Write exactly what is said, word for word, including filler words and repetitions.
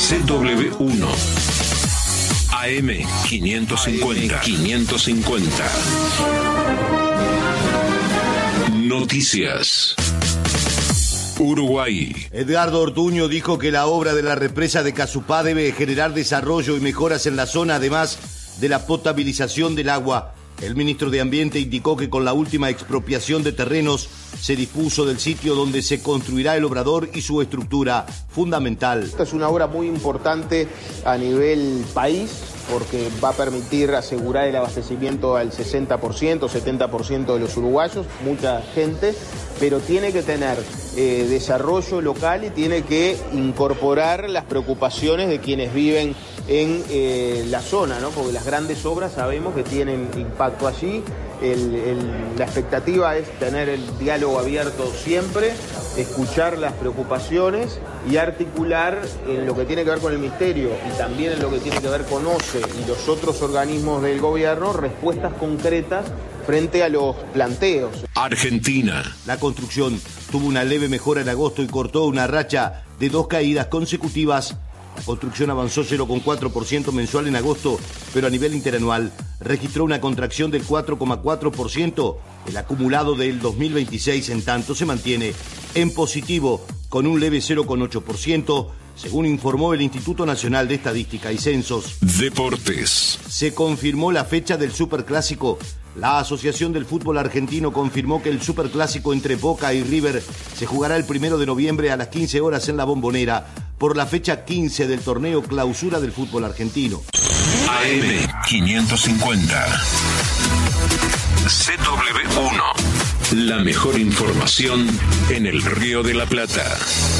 C W uno. A M quinientos cincuenta. quinientos cincuenta. Noticias. Uruguay. Edgardo Ortuño dijo que la obra de la represa de Casupá debe generar desarrollo y mejoras en la zona, además de la potabilización del agua. El ministro de Ambiente indicó que con la última expropiación de terrenos se dispuso del sitio donde se construirá el obrador y su estructura fundamental. Esta es una obra muy importante a nivel país porque va a permitir asegurar el abastecimiento al sesenta por ciento, setenta por ciento de los uruguayos, mucha gente, pero tiene que tener eh, desarrollo local y tiene que incorporar las preocupaciones de quienes viven en eh, la zona, ¿no? Porque las grandes obras sabemos que tienen impacto allí. El, el, la expectativa es tener el diálogo abierto siempre, escuchar las preocupaciones y articular en lo que tiene que ver con el Ministerio y también en lo que tiene que ver con O C E y los otros organismos del gobierno, respuestas concretas frente a los planteos. Argentina. La construcción tuvo una leve mejora en agosto y cortó una racha de dos caídas consecutivas. La construcción avanzó cero coma cuatro por ciento mensual en agosto, pero a nivel interanual registró una contracción del cuatro coma cuatro por ciento. El acumulado del dos mil veintiséis, en tanto, se mantiene en positivo, con un leve cero coma ocho por ciento, según informó el Instituto Nacional de Estadística y Censos. Deportes. Se confirmó la fecha del Superclásico. La Asociación del Fútbol Argentino confirmó que el Superclásico entre Boca y River se jugará el primero de noviembre a las quince horas en La Bombonera, por la fecha quince del torneo Clausura del Fútbol Argentino. A M quinientos cincuenta. C W uno. La mejor información en el Río de la Plata.